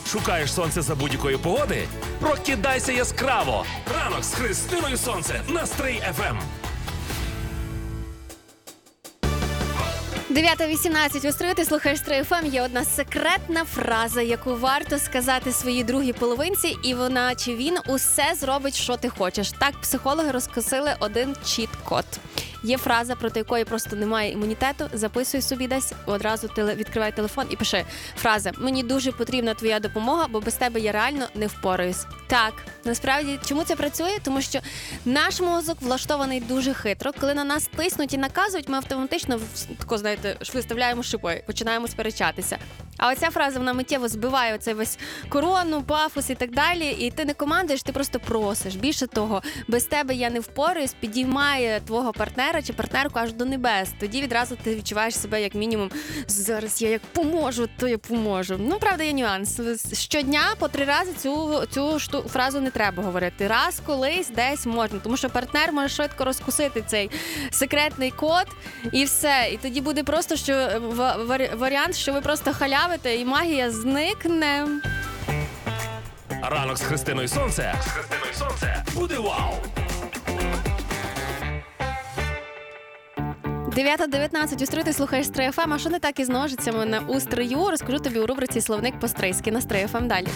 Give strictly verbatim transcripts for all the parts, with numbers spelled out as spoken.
Шукаєш сонце за будь-якої погоди? Прокидайся яскраво! Ранок з Христиною Сонце на Стрий еф ем. дев'ята вісімнадцять у Стрию, ти слухаєш Стрий еф ем. Є одна секретна фраза, яку варто сказати своїй другій половинці, і вона чи він усе зробить, що ти хочеш. Так психологи розкосили один чіт-код. Є фраза, проти якої просто немає імунітету. Записуй собі десь, одразу теле, відкривай телефон і пиши. Фраза: «Мені дуже потрібна твоя допомога, бо без тебе я реально не впораюсь». Так, насправді, чому це працює? Тому що наш мозок влаштований дуже хитро. Коли на нас тиснуть і наказують, ми автоматично, тако, знаєте, виставляємо шипи, починаємо сперечатися. А оця фраза, вона миттєво збиває оцей весь корону, пафос і так далі. І ти не командуєш, ти просто просиш. Більше того, без тебе я не впораюсь, підіймає твого партнера чи партнерку аж до небес. Тоді відразу ти відчуваєш себе як мінімум: зараз я як поможу, то я поможу. Ну, правда, є нюанс. Щодня по три рази цю, цю шту, фразу не треба говорити. Раз, колись, десь можна. Тому що партнер може швидко розкусити цей секретний код і все. І тоді буде просто що варіант, що ви просто халявите і магія зникне. Ранок з Христиною Сонце. З Христиною Сонце буде вау! дев'ята дев'ятнадцять у Стрию, ти слухаєш Стрий еф ем. А що не так із ножицями на у Стрию? Розкажу тобі у рубриці «Словник по-стрийськи» на Стрий еф ем далі.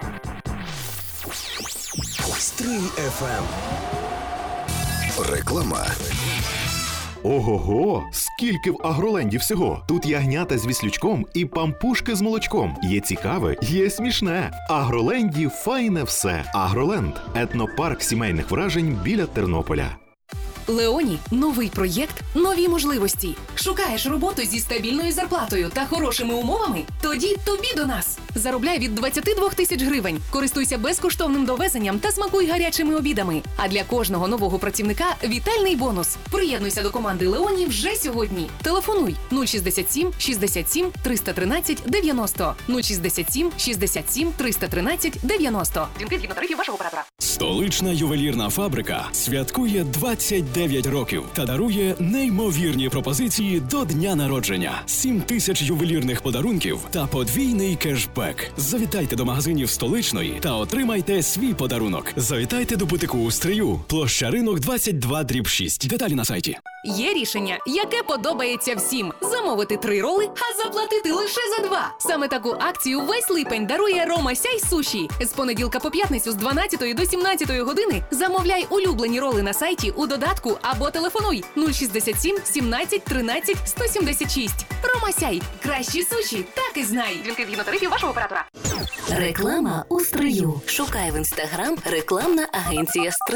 Стрий еф ем. Реклама. Ого-го! Скільки в Агроленді всього! Тут ягнята з віслючком і пампушки з молочком. Є цікаве, є смішне. В Агроленді файне все. Агроленд – етнопарк сімейних вражень біля Тернополя. Леоні – новий проєкт, нові можливості. Шукаєш роботу зі стабільною зарплатою та хорошими умовами? Тоді тобі до нас. Заробляй від двадцяти двох тисяч гривень. Користуйся безкоштовним довезенням та смакуй гарячими обідами. А для кожного нового працівника – вітальний бонус. Приєднуйся до команди Леоні вже сьогодні. Телефонуй нуль шістдесят сім шістдесят сім триста тринадцять дев'яносто. нуль шістдесят сім шістдесят сім триста тринадцять дев'яносто. Дзвінки згідно тарифів вашого оператора. Столична ювелірна фабрика святкує двадцять дев'ять років та дарує неймовірні пропозиції до дня народження. сім тисяч ювелірних подарунків та подвійний кешбек. Завітайте до магазинів Столичної та отримайте свій подарунок. Завітайте до бутику у Стрию, площа Ринок двадцять два дріб шість. Деталі на сайті. Є рішення, яке подобається всім. Замовити три роли, а заплатити лише за два. Саме таку акцію весь липень дарує Рома Сяй Суші. З понеділка по п'ятницю з дванадцятої до сімнадцятої години замовляй улюблені роли на сайті, у додатку або телефонуй нуль шістдесят сім сімнадцять тринадцять сто сімдесят шість. Рома Сяй. Кращі суші, так і знай. Дзвінки згідно тарифів вашого оператора. Реклама у Стрию. Шукай в інстаграм рекламна агенція Стрий.